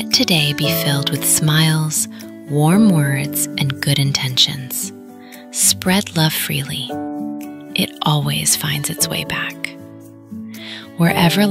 Let today be filled with smiles, warm words, and good intentions. Spread love freely. It always finds its way back. Wherever